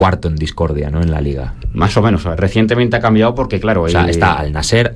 cuarto en discordia, ¿no? En la liga. Más o menos. Recientemente ha cambiado porque, claro... O sea, está al Nasser,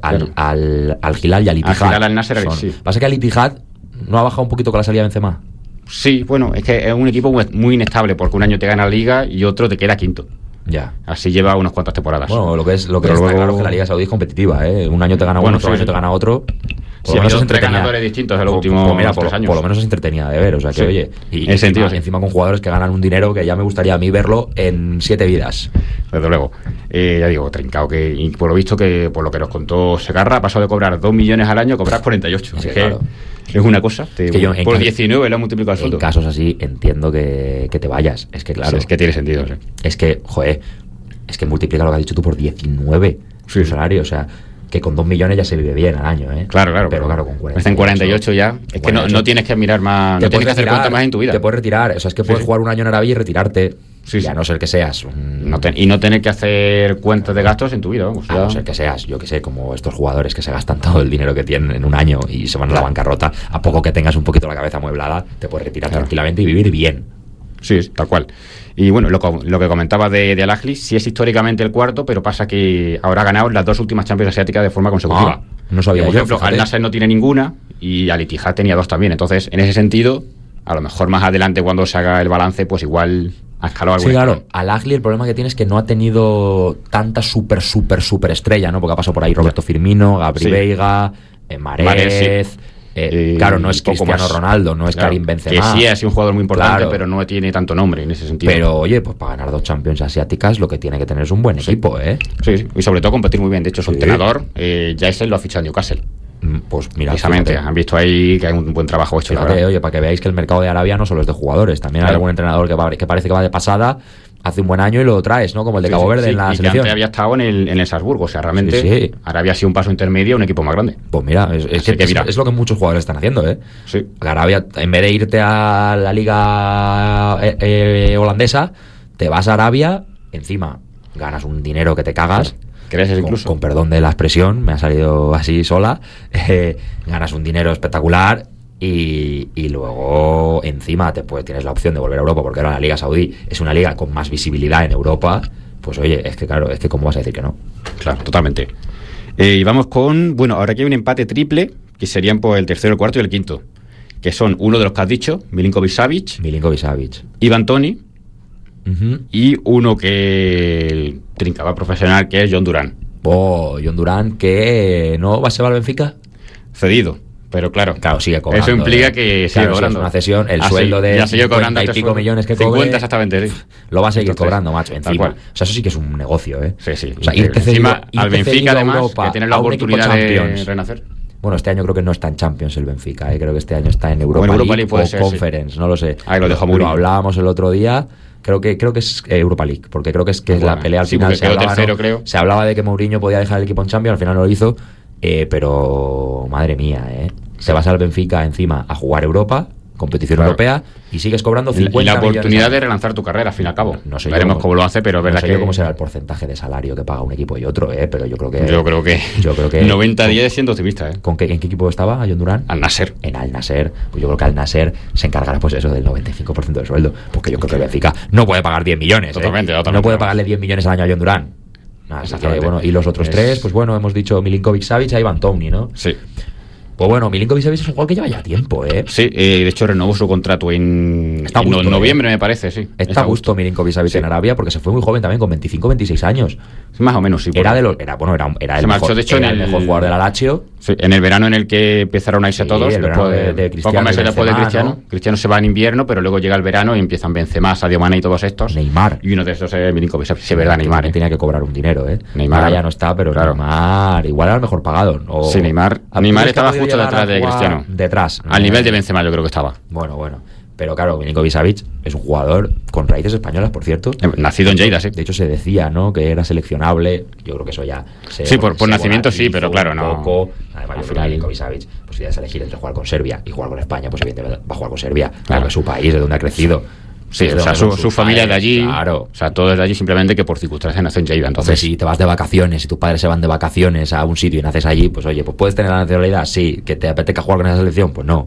al Hilal y al Ittihad. Al Hilal, al Nasser, sí. Pasa que al Ittihad no ha bajado un poquito con la salida de Benzema. Sí, bueno, es que es un equipo muy inestable, porque un año te gana la liga y otro te queda quinto. Ya. Así lleva unas cuantas temporadas. Bueno, lo que está claro es que la liga saudí es competitiva, ¿eh? Un año te gana uno, otro año te gana otro. Sí, ha habido 3 ganadores distintos en los últimos 3 años. Por lo menos es entretenida de ver, o sea que, oye, y encima con jugadores que ganan un dinero que ya me gustaría a mí verlo en 7 vidas. Desde luego. Ya digo, Trincao, que y por lo visto, que por lo que nos contó Segarra, ha pasado de cobrar 2 millones al año a cobrar 48. Sí, claro. Es una cosa. Por 19 lo ha multiplicado el sueldo. En casos así entiendo que te vayas. Es que claro. Sí, es que tiene sentido. Sí. Es que, joder, es que multiplica lo que has dicho tú por 19 su salario, o sea, que con 2 millones ya se vive bien al año, ¿eh? Claro. Pero claro, con 48. Está en 48 ya. Es que no tienes que mirar más, no tienes que hacer cuenta más en tu vida. Te puedes retirar, o sea, es que puedes jugar un año en Arabia y retirarte. Sí, a no ser que seas y no tener que hacer cuentas de gastos en tu vida, vamos. A no ser que seas, yo que sé, como estos jugadores que se gastan todo el dinero que tienen en un año y se van a la bancarrota. A poco que tengas un poquito la cabeza amueblada, te puedes retirar tranquilamente y vivir bien. Sí, tal cual. Y bueno, lo que comentaba de Al-Ahly, sí es históricamente el cuarto, pero pasa que ahora ha ganado las 2 últimas Champions asiáticas de forma consecutiva. No sabía yo. Por ejemplo, Al-Nassr no tiene ninguna y Al-Ittihad tenía 2 también. Entonces, en ese sentido, a lo mejor más adelante cuando se haga el balance, pues igual ha escalado algo. Sí, claro. Al-Ahly el problema que tiene es que no ha tenido tanta super estrella, ¿no? Porque ha pasado por ahí Roberto Firmino, Gabri Veiga, Mahrez. Claro, no es Cristiano Ronaldo, no es Karim Benzema. Que sí ha sido un jugador muy importante, pero no tiene tanto nombre en ese sentido. Pero oye, pues para ganar 2 Champions asiáticas lo que tiene que tener es un buen equipo, ¿eh? Sí, y sobre todo competir muy bien. De hecho, su entrenador, Jaisel, lo ha fichado en Newcastle. Pues mira, precisamente, han visto ahí que hay un buen trabajo hecho. Fíjate, oye, para que veáis que el mercado de Arabia no solo es de jugadores, también hay algún entrenador que parece que va de pasada, hace un buen año y lo traes, ¿no? Como el de Cabo Verde en la selección. Que antes había estado en el Salzburgo, o sea, realmente Arabia ha sido un paso intermedio a un equipo más grande. Pues mira, es lo que muchos jugadores están haciendo, ¿eh? Sí. Arabia, en vez de irte a la liga holandesa, te vas a Arabia, encima ganas un dinero que te cagas. ¿Crees incluso? Con perdón de la expresión, me ha salido así sola. Ganas un dinero espectacular. Y luego encima tienes la opción de volver a Europa, porque ahora la Liga Saudí es una liga con más visibilidad en Europa. Pues oye, es que claro, es que ¿cómo vas a decir que no? Claro, totalmente. Y vamos con, bueno, ahora aquí hay un empate triple, que serían pues el tercero, el cuarto y el quinto, que son uno de los que has dicho, Milinković-Savić, Ivan Toney, y uno que trincaba profesional, que es John Duran. John Duran, que no va a ser al Benfica. Cedido. Pero claro, sigue cobrando. Eso implica que sigue cobrando. Es una cesión, el sueldo de 50 y pico millones que cobre, 50 exactamente, sí. Lo va a seguir cobrando, macho, encima. O sea, eso sí que es un negocio, ¿eh? Sí. O sea, encima al Benfica, además, Europa, que tiene la oportunidad de renacer. Bueno, este año creo que no está en Champions el Benfica, creo que este año está en Europa League o ser, Conference, no lo sé. Ahí lo dejó muy bien. Lo hablábamos el otro día. Creo que es Europa League, porque creo que es la pelea al final. Se hablaba de que Mourinho podía dejar el equipo en Champions, al final no lo hizo, pero madre mía, te vas al Benfica encima a jugar Europa, competición europea, y sigues cobrando 50 millones. Y la oportunidad de de relanzar tu carrera, al fin y al cabo. No sé veremos cómo lo hace, pero es verdad que... No sé cómo será el porcentaje de salario que paga un equipo y otro, pero yo creo que... Yo creo que 90-10 siendo optimista, ¿En qué equipo estaba John Duran? Al Nasser. En Al Nasser. Pues yo creo que Al Nasser se encargará pues eso del 95% del sueldo, porque yo creo que el Benfica no puede pagar 10 millones. Totalmente. No puede pagarle 10 millones al año a John Duran. Así que, bueno, y los otros tres, pues bueno, hemos dicho Milinković-Savić a Ivan Toney, ¿no? Sí. Pues bueno, Milinković-Savić es un jugador que lleva ya tiempo, Sí, de hecho renovó su contrato en noviembre, me parece, sí. Está a gusto Milinković-Savić en Arabia, porque se fue muy joven también, con 25-26 años. Más o menos, sí. Era el mejor, de hecho, el mejor jugador de la Lazio. Sí, en el verano en el que empezaron a irse todos, después de Cristiano, pocos meses después de Cristiano. ¿no? Cristiano se va en invierno, pero luego llega el verano y empiezan Benzema, Sadio Mané y todos estos. Neymar. Y uno de estos es Milinković-Savić. Sí, verdad, Neymar. Tenía que cobrar un dinero, Neymar. Ahora ya no está, pero claro. Neymar igual era el mejor pagado. Sí, Neymar estaba justo detrás de Cristiano. Detrás. Al nivel de Benzema yo creo que estaba. Bueno. Pero claro, Milinković-Savić es un jugador con raíces españolas, por cierto. Nacido en Lleida, sí. De hecho, se decía, ¿no?, que era seleccionable. Yo creo que eso ya... Sí, por nacimiento sí, pero claro, no... Además, al final Milinković-Savić, pues si ya es elegir entre jugar con Serbia y jugar con España, pues evidentemente va a jugar con Serbia. Claro, que es su país, de donde ha crecido. Sí, o sea, su familia es de allí. Claro. O sea, todo es de allí, simplemente que por circunstancias nació en Lleida. Entonces, si te vas de vacaciones, si tus padres se van de vacaciones a un sitio y naces allí, pues oye, pues puedes tener la nacionalidad, sí. Que te apetezca jugar con esa selección, pues no.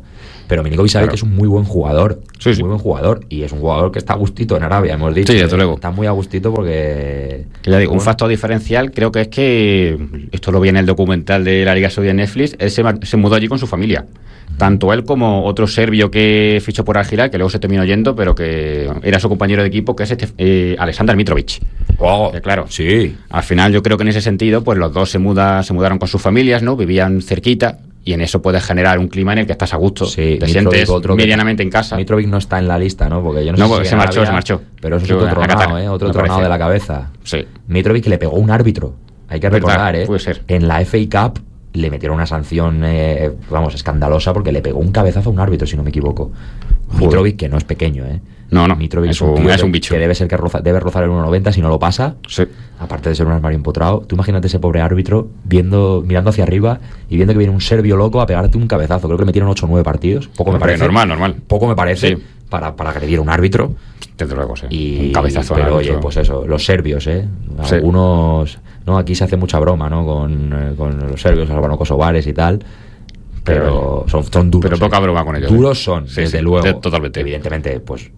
Pero Milinkovic-Savic es un muy buen jugador. Muy buen jugador. Y es un jugador que está a gustito en Arabia, hemos dicho. Sí, desde luego. Está muy a gustito porque... Que ya digo, un factor diferencial creo que es que, esto lo vi en el documental de la Liga Saudí en Netflix, él se mudó allí con su familia. Tanto él como otro serbio que fichó por Al Hilal, que luego se terminó yendo, pero que era su compañero de equipo, que es Aleksandar Mitrovic. Wow. Claro, sí. Al final yo creo que en ese sentido, pues los dos se mudaron con sus familias, ¿no? Vivían cerquita. Y en eso puedes generar un clima en el que estás a gusto. Sí, te sientes medianamente en casa. Mitrovic no está en la lista, ¿no? Porque yo no sé si se marchó. Pero eso es otro tronado, otro tronado de la cabeza. Sí. Mitrovic le pegó un árbitro. Hay que recordar, puede ser. En la FA Cup le metieron una sanción, escandalosa, porque le pegó un cabezazo a un árbitro, si no me equivoco. Mitrovic, que no es pequeño, No, Mitrovic es un bicho. Que debe rozar el 1,90 si no lo pasa. Sí. Aparte de ser un armario empotrado. Tú imagínate ese pobre árbitro mirando hacia arriba y viendo que viene un serbio loco a pegarte un cabezazo. Creo que le metieron 8 o 9 partidos. Poco me parece. Normal. Poco me parece para agredir a un árbitro. Desde luego, sí. Y, un cabezazo. Pero oye, pues eso, los serbios, algunos... No, aquí se hace mucha broma, ¿no? Con los serbios, albano-kosovares y tal. Pero son duros. Pero poca broma con ellos. Duros son, desde luego. Totalmente. Evidentemente, pues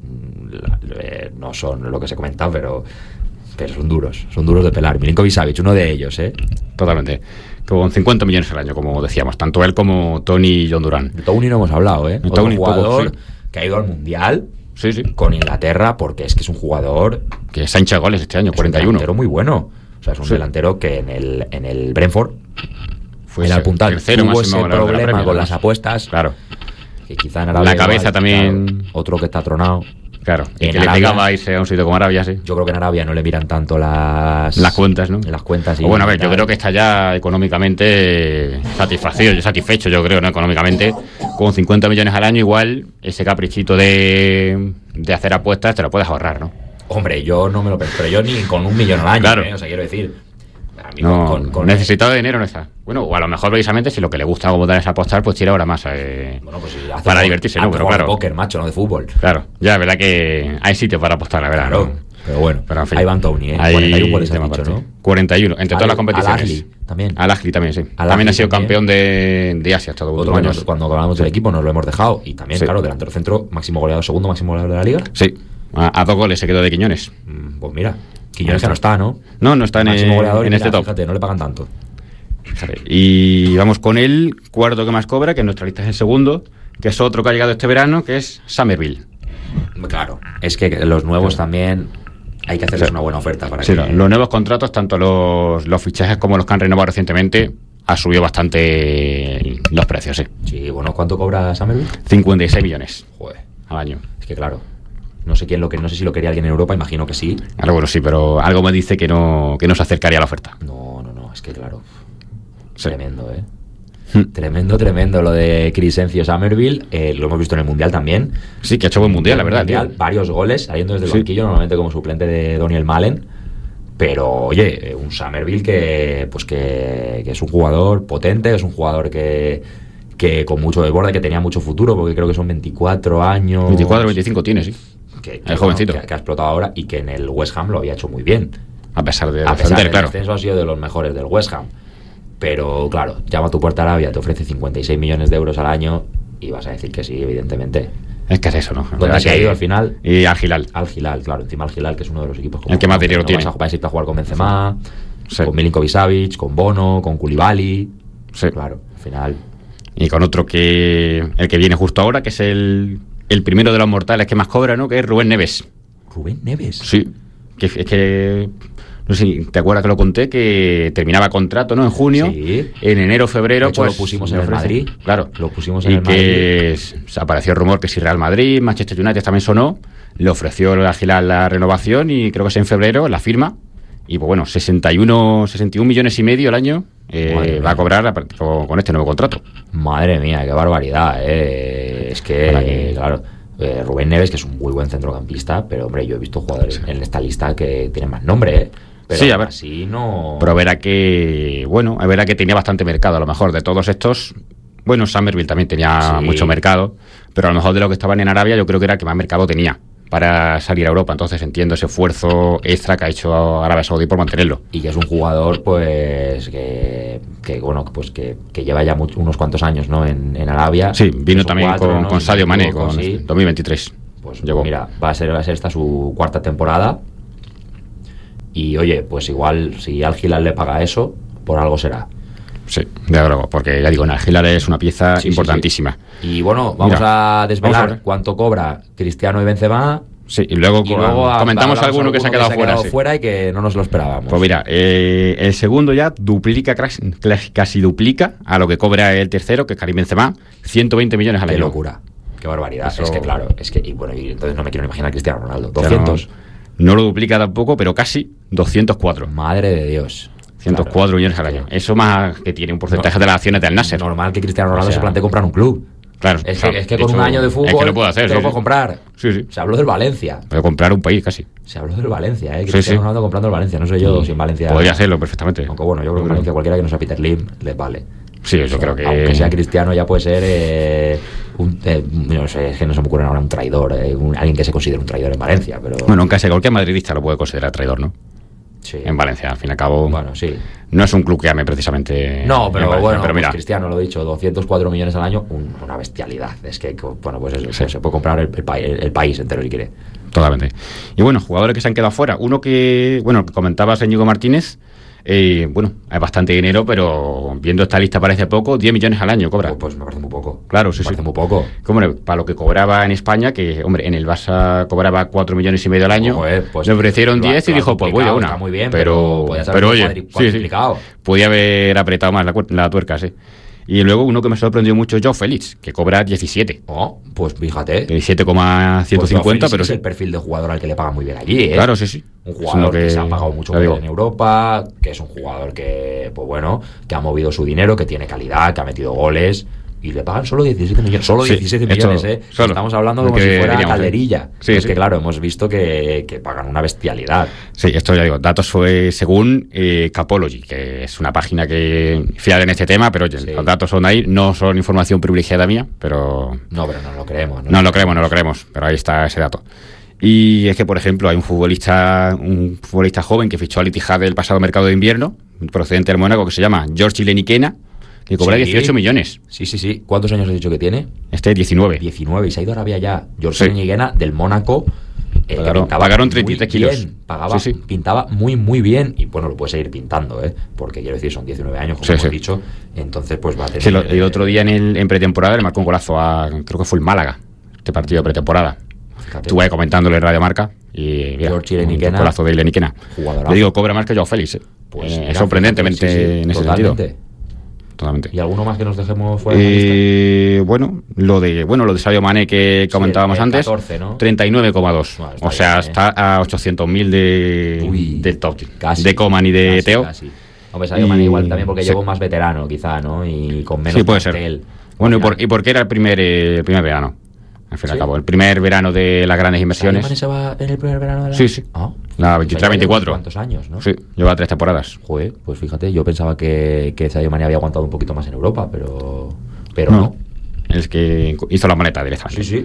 no son lo que se comenta, pero son duros de pelar. Milinkovic-Savic, uno de ellos, Totalmente. Con 50 millones al año, como decíamos, tanto él como Tony y John Duran. De Tony no hemos hablado, Otro jugador que ha ido al Mundial con Inglaterra, porque es que es un jugador que se ha hinchado goles este año, 41. Es un delantero muy bueno. O sea, es un delantero que en el Brentford fue el puntal. Tuvo ese problema con las apuestas. Claro. Que quizá en Arabia la cabeza también. Otro que está tronado. Claro. Y que le pegaba a irse a un sitio como Arabia, sí. Yo creo que en Arabia no le miran tanto las cuentas, ¿no? Las cuentas. Bueno, a ver, yo creo que está ya económicamente satisfecho, yo creo, ¿no? Económicamente, con 50 millones al año, igual ese caprichito de hacer apuestas te lo puedes ahorrar, ¿no? Hombre, yo no me lo pienso, pero yo ni con 1 millón al año, claro. O sea, quiero decir... necesitado de dinero no está. Bueno, o a lo mejor precisamente si lo que le gusta como tal es apostar, pues tira ahora más para divertirse, ¿no? Pero claro, póker, macho, no de fútbol. Claro, ya, es verdad que hay sitio para apostar, la verdad. Claro, ¿no? pero bueno, en fin, ahí van Tony, 41 goles has dicho, ¿no? 41, entre todas las competiciones. Al Ahly también, sí. También ha sido campeón de Asia hasta los años. Cuando hablamos del equipo nos lo hemos dejado. Y también, claro, delantero centro, máximo goleador, segundo máximo goleador de la Liga. Sí, a 2 goles se quedó de Quiñones. Pues mira, Quiñones ya no está, ¿no? No está en este top. Fíjate, no le pagan tanto. Y vamos con el cuarto que más cobra, que en nuestra lista es el segundo, que es otro que ha llegado este verano, que es Summerville. Claro, es que los nuevos también hay que hacerles una buena oferta para que... Los nuevos contratos, tanto los fichajes como los que han renovado recientemente, ha subido bastante los precios, Sí, bueno, ¿cuánto cobra Summerville? 56 millones. Joder. Al año. Es que claro, no sé si lo quería alguien en Europa, imagino que sí. Bueno, sí, pero algo me dice que no se acercaría a la oferta. No, es que claro, tremendo, Tremendo lo de Crescencio Summerville. Lo hemos visto en el Mundial también. Sí, que ha hecho buen Mundial, la verdad. Varios goles, saliendo desde el banquillo, normalmente como suplente de Daniel Malen. Pero, oye, un Summerville que es un jugador potente, es un jugador que con mucho desborde, que tenía mucho futuro, porque creo que son 24 años. 24 o 25 tiene, sí. Es jovencito. Que ha explotado ahora y que en el West Ham lo había hecho muy bien. A pesar del claro. Descenso ha sido de los mejores del West Ham. Pero claro, llama a tu puerta Arabia, te ofrece 56 millones de euros al año y vas a decir que sí, evidentemente. Es que es eso, ¿no? ¿Dónde se ha ido al final? Y al Hilal. Al Hilal, claro. Encima al Hilal, que es uno de los equipos el que más dinero tiene. Vas a irte a jugar con Benzema, con Milinkovic-Savic, con Bono, con Koulibaly. Sí. Claro, al final. Y con otro el que viene justo ahora, que es el primero de los mortales que más cobra, ¿no? Que es Rubén Neves. ¿Rubén Neves? Sí. Es que no sé si te acuerdas que lo conté, que terminaba contrato, ¿no? En junio. Sí. En enero, febrero, de hecho, lo pusimos en el Madrid. Claro. Lo pusimos en el Madrid. Y que apareció el rumor que si Real Madrid, Manchester United también sonó, le ofreció a Hilal la renovación y creo que es en febrero la firma. Y pues bueno, 61 millones y medio al año va a cobrar con este nuevo contrato. Madre mía, qué barbaridad, Es que, claro, Rubén Neves, que es un muy buen centrocampista, pero hombre, yo he visto jugadores en esta lista que tienen más nombre, Pero sí, a ver. Así no... Pero verá que tenía bastante mercado, a lo mejor, de todos estos. Bueno, Summerville también tenía mucho mercado, pero a lo mejor de lo que estaban en Arabia yo creo que era el que más mercado tenía. para salir a Europa. Entonces entiendo ese esfuerzo extra que ha hecho Arabia Saudí por mantenerlo. Y que es un jugador pues que lleva ya unos cuantos años, ¿no? en Arabia. Sí, vino también con Sadio Mané, con 2023. Pues llegó. Mira, va a ser esta su cuarta temporada. Y oye, pues igual si Al Hilal le paga eso, por algo será. Sí, de luego, porque ya digo, Al Hilal es una pieza importantísima. Sí. Y bueno, vamos a desvelar cuánto cobra Cristiano y Benzema. Sí, y luego comentamos alguno que se ha quedado fuera y que no nos lo esperábamos. Pues mira, el segundo ya casi duplica a lo que cobra el tercero, que es Karim Benzema, 120 millones al año. Qué locura, qué barbaridad. Eso... Es que claro, y entonces no me quiero imaginar a Cristiano Ronaldo. 200. No lo duplica tampoco, pero casi 204. Madre de Dios. 104 millones al año. Eso más que tiene un porcentaje de las acciones del Nasser. Normal que Cristiano Ronaldo se plantee comprar un club. Claro, es que con un año de fútbol es que lo puedo hacer, te lo puedo comprar. Sí. Se habló del Valencia. Puedo comprar un país casi. Se habló del Valencia, Cristiano Ronaldo comprando el Valencia. No sé yo si en Valencia... Podría hacerlo perfectamente. Aunque bueno, yo creo que en Valencia cualquiera que no sea Peter Lim les vale. Sí, yo creo que... Aunque sea Cristiano ya puede ser no sé, es que no se me ocurre ahora un traidor, alguien que se considere un traidor en Valencia, pero... Bueno, en casi cualquier madridista lo puede considerar traidor, ¿no? Sí. En Valencia, al fin y al cabo. Bueno, sí. No es un club que ame precisamente. No, pero Valencia, bueno, pero mira. Pues Cristiano, lo he dicho, 204 millones al año, una bestialidad. Es que, bueno, pues eso, sí. Se puede comprar el país entero si quiere. Totalmente. Y bueno, jugadores que se han quedado fuera. Uno que, bueno, que comentabas, Íñigo Martínez. Bueno, hay bastante dinero, pero viendo esta lista parece poco. 10 millones al año cobra. Pues me parece muy poco. Claro, sí, me parece muy poco. Como para lo que cobraba en España, que, hombre, en el Barça cobraba 4 millones y medio al año. Pues le ofrecieron 10 y dijo, pues voy a una. Está muy bien, pero oye, sí. Podía haber apretado más la tuerca, sí. Y luego uno que me sorprendió mucho es Joao Félix, que cobra 17. Oh, pues fíjate. 17,150, pues pero es el perfil de jugador al que le pagan muy bien allí, Claro, sí. Un jugador que se ha pagado mucho en Europa, que es un jugador que, pues bueno, que ha movido su dinero, que tiene calidad, que ha metido goles. Y le pagan solo 17 millones. Solo 17 millones, Solo. Estamos hablando como si fuera Calderilla. Sí, es que, claro, hemos visto que pagan una bestialidad. Sí, esto ya digo, datos fue según Capology, que es una página que fiable en este tema, pero oye, los datos son ahí, no son información privilegiada mía, pero... No, pero no lo creemos. No lo creemos, pero ahí está ese dato. Y es que, por ejemplo, hay un futbolista joven que fichó al Ittihad del pasado mercado de invierno, procedente del Mónaco, que se llama Georgi Lenikena, que cobra 18 millones. Sí. ¿Cuántos años has dicho que tiene? 19. 19, y se ha ido a Arabia ya. George Lenikena del Mónaco. Pagaron 33 kilos. Pintaba muy, muy bien. Y bueno, lo puede seguir pintando, porque quiero decir, son 19 años, como hemos dicho. Entonces, pues va a tener... Sí, el otro día en pretemporada le marcó un golazo creo que fue el Málaga, este partido de pretemporada. Fíjate. Estuve comentándole en Radio Marca. Y mira, George Lenikena, un golazo de Lenikena. Le digo, cobra más que Joao Félix. Pues sorprendentemente en ese sentido. Totalmente. ¿Y alguno más que nos dejemos fuera de la lista? Bueno, lo de Sadio Mané que comentábamos antes, 14, ¿no? 39,2. Bueno, o sea, bien, está a 800.000 del top casi, de Coman y de Teo. Casi. Hombre, Sadio Mané igual también porque llegó más veterano, quizá, ¿no? Y con menos puede ser. Bueno, ¿y por qué era el primer verano? Al fin y al cabo, el primer verano de las grandes inversiones. ¿Sadio Mané se va en el primer verano de la... Sí. La 23-24. ¿Cuántos años, no? Sí, lleva 3 temporadas. Joder, pues fíjate, yo pensaba que Sadio Mané había aguantado un poquito más en Europa, pero no. Es que hizo la maleta directamente. Sí.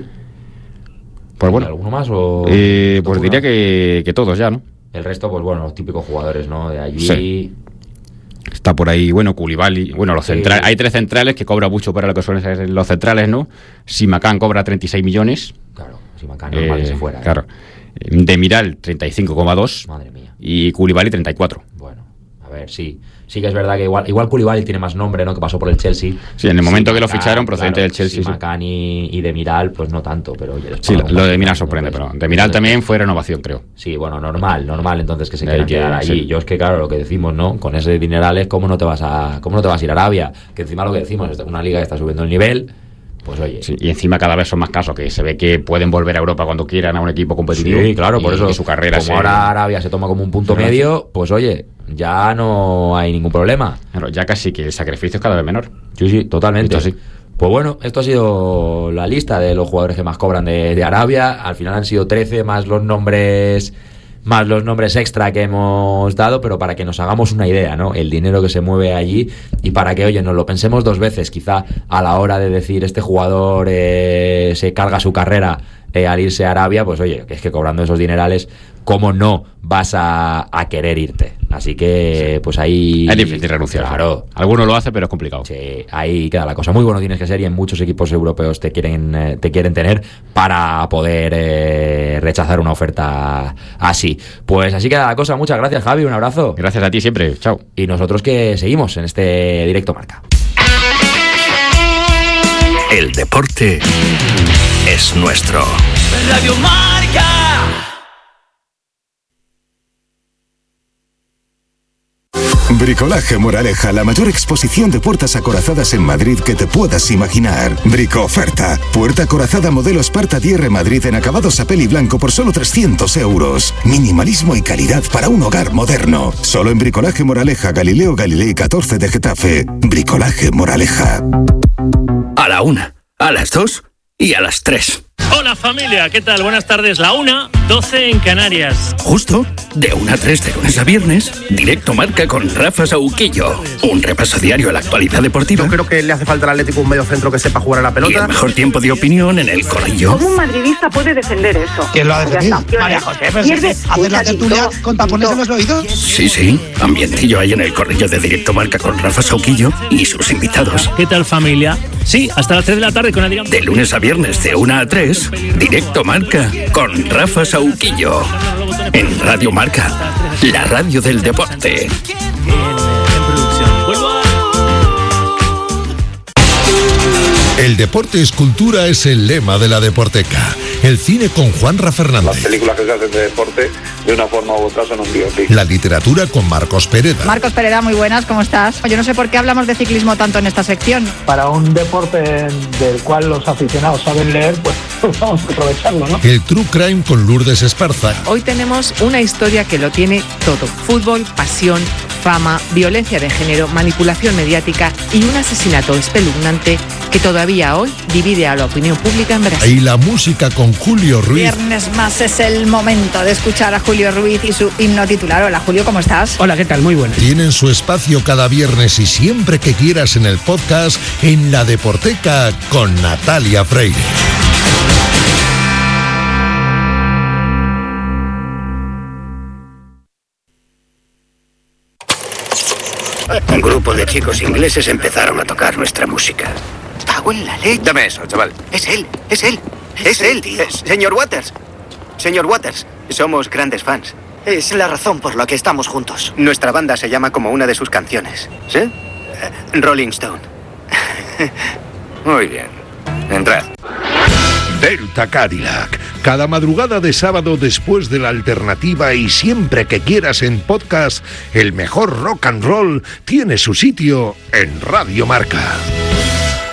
Pues bueno. ¿Alguno más o...? Pues diría que todos ya, ¿no? El resto, pues bueno, los típicos jugadores, ¿no? De allí... Sí. Está por ahí, Koulibaly, los centrales. Hay 3 centrales que cobran mucho para lo que suelen ser los centrales, ¿no? Simakan cobra 36 millones. Claro, Simakan normal que se fuera. Claro. Demiral 35,2. Madre mía. Y Koulibaly 34. Bueno, a ver, sí que es verdad que igual Koulibaly tiene más nombre, ¿no? Que pasó por el Chelsea. Sí, en el momento que lo ficharon procedente del Chelsea. Simakan y Demiral, pues no tanto, pero oye, sí, lo de Demiral sorprende, pero Demiral también fue renovación, creo. Sí, bueno, normal entonces que se quieran quedar allí. Sí. Yo es que claro, lo que decimos, ¿no? Con ese dinerales, ¿cómo no te vas a ir a Arabia? Que encima lo que decimos, es una liga que está subiendo el nivel. Pues oye. Sí, y encima cada vez son más casos, que se ve que pueden volver a Europa cuando quieran a un equipo competitivo. Sí, claro, por eso su carrera como ahora Arabia se toma como un punto medio, pues oye, ya no hay ningún problema. Claro, ya casi que el sacrificio es cada vez menor. Sí, totalmente. Entonces, sí. Pues bueno, esto ha sido la lista de los jugadores que más cobran de Arabia. Al final han sido 13 más los nombres más los nombres extra que hemos dado, pero para que nos hagamos una idea, ¿no? El dinero que se mueve allí y para que, oye, nos lo pensemos 2 veces, quizá a la hora de decir este jugador se carga su carrera al irse a Arabia, pues oye, que es que cobrando esos dinerales, ¿cómo no vas a querer irte? Así que, pues ahí... Es difícil renunciar. Claro. Alguno lo hace, pero es complicado. Sí, ahí queda la cosa. Muy bueno tienes que ser y en muchos equipos europeos te quieren tener para poder rechazar una oferta así. Pues así queda la cosa. Muchas gracias, Javi. Un abrazo. Gracias a ti siempre. Chao. Y nosotros que seguimos en este Directo Marca. El deporte es nuestro. Radio Marca. Bricolaje Moraleja, la mayor exposición de puertas acorazadas en Madrid que te puedas imaginar. Brico-oferta. Puerta acorazada modelo Sparta DR Madrid en acabados a peli blanco por solo 300 euros. Minimalismo y calidad para un hogar moderno. Solo en Bricolaje Moraleja, Galileo Galilei 14 de Getafe. Bricolaje Moraleja. A la 1, a las 2 y a las 3. Hola familia, ¿qué tal? Buenas tardes, la 1:12 en Canarias. Justo, de 1 a 3 de lunes a viernes, Directo Marca con Rafa Sauquillo. Un repaso diario a la actualidad deportiva. Yo creo que le hace falta al Atlético un mediocentro que sepa jugar a la pelota. Y el mejor tiempo de opinión en el corrillo. ¿Cómo un madridista puede defender eso? ¿Quién lo ha defendido? María José, pues ¿hacer la tertulia con tapones en los oídos? Sí, ambientillo ahí en el corrillo de Directo Marca con Rafa Sauquillo y sus invitados. ¿Qué tal familia? Sí, hasta las 3 de la tarde con Adrián. De lunes a viernes de 1 a 3, Directo Marca con Rafa Sauquillo. En Radio Marca, la radio del deporte. El deporte es cultura es el lema de la Deporteca. El cine con Juanra Fernández. Las películas que se hacen de deporte, de una forma u otra, son un biopic. La literatura con Marcos Pereda. Marcos Pereda, muy buenas, ¿cómo estás? Yo no sé por qué hablamos de ciclismo tanto en esta sección. Para un deporte del cual los aficionados saben leer, pues vamos a aprovecharlo, ¿no? El True Crime con Lourdes Esparza. Hoy tenemos una historia que lo tiene todo. Fútbol, pasión, fama, violencia de género, manipulación mediática y un asesinato espeluznante que todavía hoy divide a la opinión pública en Brasil. Y la música con Julio Ruiz. Viernes más es el momento de escuchar a Julio Ruiz y su himno titular. Hola Julio, ¿cómo estás? Hola, ¿qué tal? Muy buenas. Tienen su espacio cada viernes y siempre que quieras en el podcast en La Deporteca con Natalia Freire. Un grupo de chicos ingleses empezaron a tocar nuestra música. ¡Cago en la leche! Dame eso, chaval. Es él, tío. Señor Waters, somos grandes fans. Es la razón por la que estamos juntos. Nuestra banda se llama como una de sus canciones. ¿Sí? Rolling Stone. Muy bien. Entrad. Delta Cadillac. Cada madrugada de sábado después de la alternativa y siempre que quieras en podcast, el mejor rock and roll tiene su sitio en Radio Marca.